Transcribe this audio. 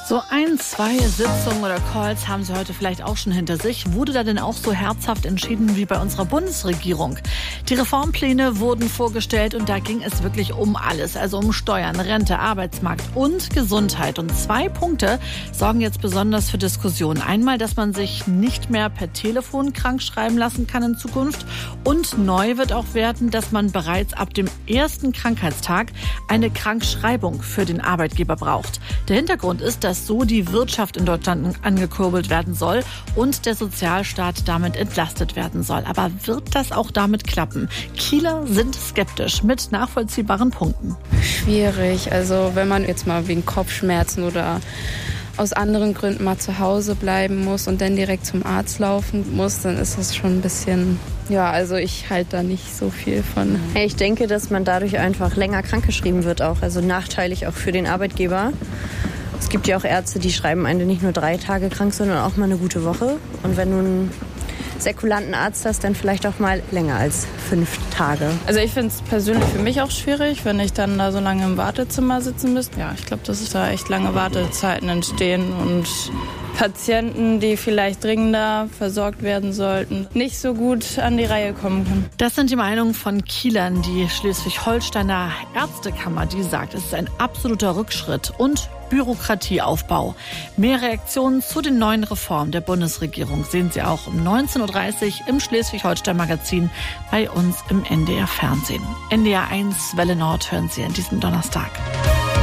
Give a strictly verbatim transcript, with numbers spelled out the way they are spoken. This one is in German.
So ein, zwei Sitzungen oder Calls haben Sie heute vielleicht auch schon hinter sich. Wurde da denn auch so herzhaft entschieden wie bei unserer Bundesregierung? Die Reformpläne wurden vorgestellt und da ging es wirklich um alles. Also um Steuern, Rente, Arbeitsmarkt und Gesundheit. Und zwei Punkte sorgen jetzt besonders für Diskussionen. Einmal, dass man sich nicht mehr per Telefon krank schreiben lassen kann in Zukunft. Und neu wird auch werden, dass man bereits ab dem ersten Krankheitstag eine Krankschreibung für den Arbeitgeber braucht. Der Hintergrund ist, dass so die Wirtschaft in Deutschland angekurbelt werden soll und der Sozialstaat damit entlastet werden soll. Aber wird das auch damit klappen? Kieler sind skeptisch mit nachvollziehbaren Punkten. Schwierig. Also wenn man jetzt mal wegen Kopfschmerzen oder aus anderen Gründen mal zu Hause bleiben muss und dann direkt zum Arzt laufen muss, dann ist das schon ein bisschen, ja, also ich halte da nicht so viel von. Ich denke, dass man dadurch einfach länger krankgeschrieben wird auch, also nachteilig auch für den Arbeitgeber. Es gibt ja auch Ärzte, die schreiben einen nicht nur drei Tage krank, sondern auch mal eine gute Woche. Und wenn du einen säkulanten Arzt hast, dann vielleicht auch mal länger als fünf Tage. Also ich finde es persönlich für mich auch schwierig, wenn ich dann da so lange im Wartezimmer sitzen müsste. Ja, ich glaube, dass da echt lange Wartezeiten entstehen und Patienten, die vielleicht dringender versorgt werden sollten, nicht so gut an die Reihe kommen können. Das sind die Meinungen von Kielern. Die Schleswig-Holsteiner Ärztekammer, die sagt, es ist ein absoluter Rückschritt und Bürokratieaufbau. Mehr Reaktionen zu den neuen Reformen der Bundesregierung sehen Sie auch um neunzehn Uhr dreißig im Schleswig-Holstein-Magazin bei uns im N D R Fernsehen. N D R eins Welle Nord hören Sie an diesem Donnerstag.